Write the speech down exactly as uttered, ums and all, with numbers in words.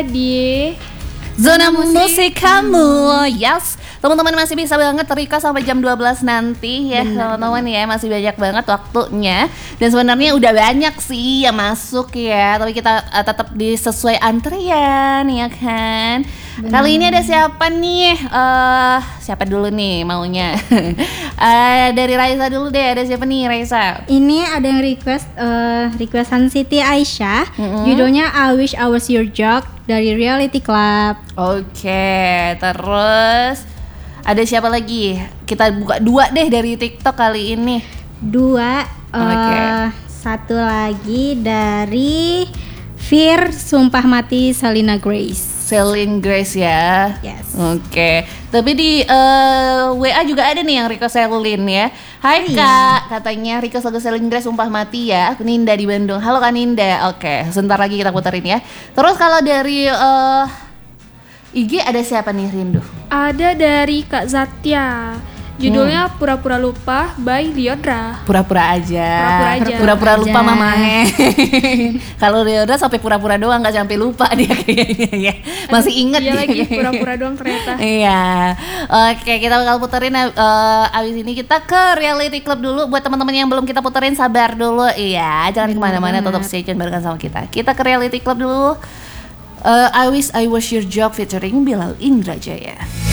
di Zona musik, musik kamu. Yes, teman-teman masih bisa banget request sampai jam dua belas nanti ya teman-teman ya. Masih banyak banget waktunya. Dan sebenarnya udah banyak sih yang masuk ya, tapi kita uh, tetap di sesuai antrian ya kan. Benar. Kali ini ada siapa nih? Uh, siapa dulu nih maunya? uh, dari Raisa dulu deh. Ada siapa nih Raisa? Ini ada yang request uh, requestan Siti Aisyah. Mm-hmm. Judulnya I Wish I Was Your Jock dari Reality Club. Oke, okay, terus ada siapa lagi? Kita buka dua deh dari TikTok kali ini. Dua. Uh, okay. Satu lagi dari Fir Sumpah Mati Selena Grace. Selena Grace ya. Yes. Oke. Okay. Tapi di uh, W A juga ada nih yang request Selena ya. Hai Kak, iya. Katanya request lagu Selena Grace Sumpah Mati ya. Aku Ninda di Bandung. Halo Kak Ninda. Oke, okay. Sebentar lagi kita puterin ya. Terus kalau dari uh, I G ada siapa nih Rindu? Ada dari Kak Zatya. Judulnya hmm. Pura-Pura Lupa by Liodra. Pura-pura aja. Pura-pura aja. Pura-pura lupa mamahe. Kalau Liodra sampai pura-pura doang, nggak sampai lupa dia kayaknya ya. Masih inget dia. Dia lagi pura-pura doang ternyata. Iya. Oke, kita bakal puterin uh, abis ini kita ke Reality Club dulu. Buat teman-teman yang belum kita puterin sabar dulu. Iya, jangan kemana-mana, tetap stay tune barengan sama kita. Kita ke Reality Club dulu. Uh, I Wish I Was Your Jock featuring Bilal Indrajaya.